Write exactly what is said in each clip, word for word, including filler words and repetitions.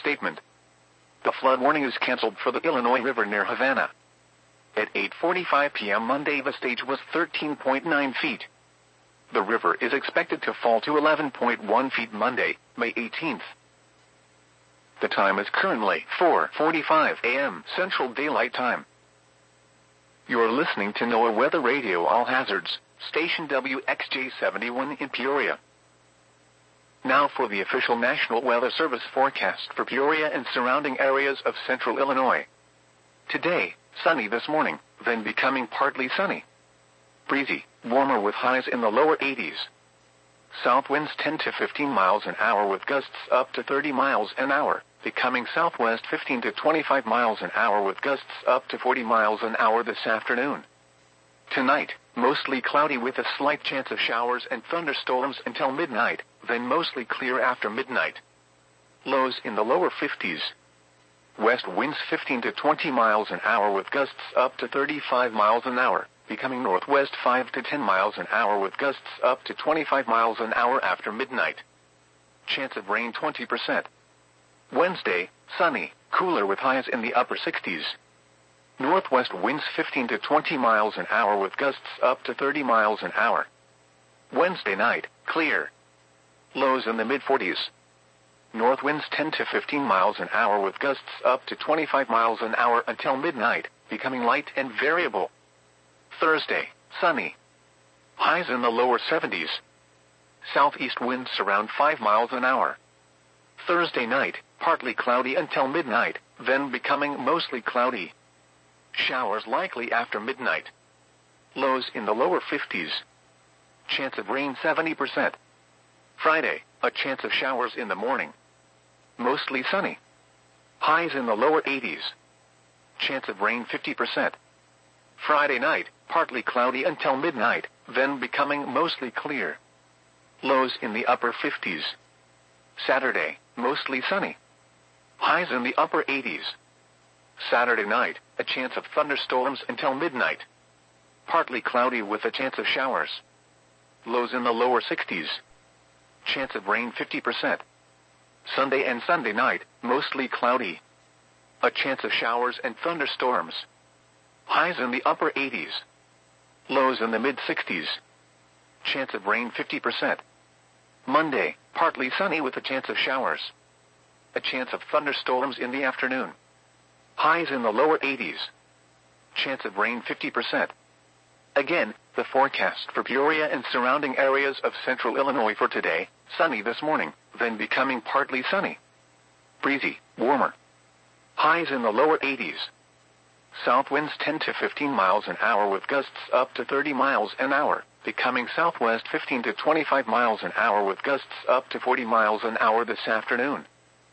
statement. The flood warning is canceled for the Illinois River near Havana. At eight forty-five p m Monday, the stage was thirteen point nine feet. The river is expected to fall to eleven point one feet Monday, May eighteenth. The time is currently four forty-five a m Central Daylight Time. You're listening to NOAA Weather Radio All Hazards, station W X J seventy-one in Peoria. Now for the official National Weather Service forecast for Peoria and surrounding areas of central Illinois. Today, sunny this morning, then becoming partly sunny. Breezy, warmer with highs in the lower eighties. South winds ten to fifteen miles an hour with gusts up to thirty miles an hour, becoming southwest fifteen to twenty-five miles an hour with gusts up to forty miles an hour this afternoon. Tonight, mostly cloudy with a slight chance of showers and thunderstorms until midnight, then mostly clear after midnight. Lows in the lower fifties. West winds fifteen to twenty miles an hour with gusts up to thirty-five miles an hour, becoming northwest five to ten miles an hour with gusts up to twenty-five miles an hour after midnight. Chance of rain twenty percent. Wednesday, sunny, cooler with highs in the upper sixties. Northwest winds fifteen to twenty miles an hour with gusts up to thirty miles an hour. Wednesday night, clear. Lows in the mid forties. North winds ten to fifteen miles an hour with gusts up to twenty-five miles an hour until midnight, becoming light and variable. Thursday, sunny. Highs in the lower seventies. Southeast winds around five miles an hour. Thursday night, partly cloudy until midnight, then becoming mostly cloudy. Showers likely after midnight. Lows in the lower fifties. Chance of rain seventy percent. Friday, a chance of showers in the morning. Mostly sunny. Highs in the lower eighties. Chance of rain fifty percent. Friday night, partly cloudy until midnight, then becoming mostly clear. Lows in the upper fifties. Saturday, mostly sunny. Highs in the upper eighties. Saturday night, a chance of thunderstorms until midnight. Partly cloudy with a chance of showers. Lows in the lower sixties. Chance of rain fifty percent. Sunday and Sunday night, mostly cloudy. A chance of showers and thunderstorms. Highs in the upper eighties. Lows in the mid sixties. Chance of rain fifty percent. Monday, partly sunny with a chance of showers. A chance of thunderstorms in the afternoon. Highs in the lower eighties. Chance of rain fifty percent. Again, the forecast for Peoria and surrounding areas of central Illinois for today: sunny this morning, then becoming partly sunny. Breezy, warmer. Highs in the lower eighties. South winds ten to fifteen miles an hour with gusts up to thirty miles an hour, becoming southwest fifteen to twenty-five miles an hour with gusts up to forty miles an hour this afternoon.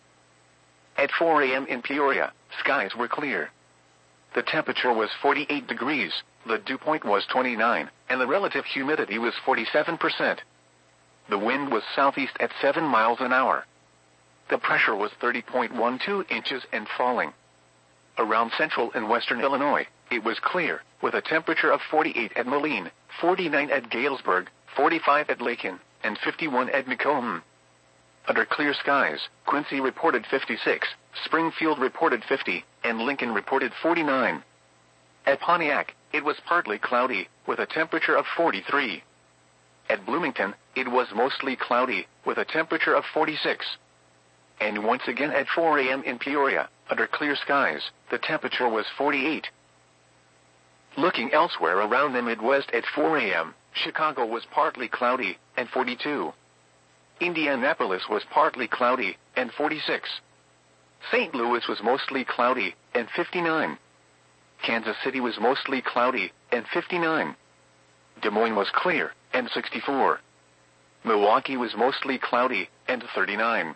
At four a m in Peoria, skies were clear. The temperature was forty-eight degrees, the dew point was twenty-nine, and the relative humidity was forty-seven percent. The wind was southeast at seven miles an hour. The pressure was thirty point one two inches and falling. Around central and western Illinois, it was clear, with a temperature of forty-eight at Moline, forty-nine at Galesburg, forty-five at Lakin, and fifty-one at Macomb. Under clear skies, Quincy reported fifty-six, Springfield reported fifty, and Lincoln reported forty-nine. At Pontiac, it was partly cloudy, with a temperature of forty-three. At Bloomington, it was mostly cloudy, with a temperature of forty-six. And once again at four a m in Peoria, under clear skies, the temperature was forty-eight. Looking elsewhere around the Midwest at four a m, Chicago was partly cloudy, and forty-two. Indianapolis was partly cloudy, and forty-six. Saint Louis was mostly cloudy, and fifty-nine. Kansas City was mostly cloudy, and fifty-nine. Des Moines was clear, and sixty-four. Milwaukee was mostly cloudy, and thirty-nine.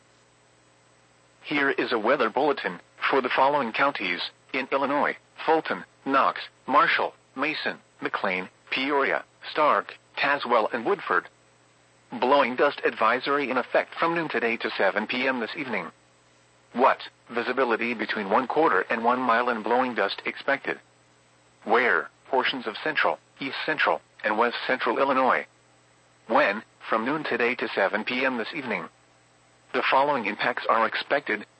Here is a weather bulletin for the following counties in Illinois: Fulton, Knox, Marshall, Mason, McLean, Peoria, Stark, Tazewell, and Woodford. Blowing dust advisory in effect from noon today to seven p m this evening. What? Visibility between one quarter and one mile and blowing dust expected. Where? Portions of central, east central, and west central Illinois. When? From noon today to seven p m this evening. The following impacts are expected